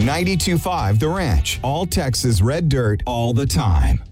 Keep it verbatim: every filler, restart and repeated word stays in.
ninety-two point five The Ranch. All Texas red dirt all the time.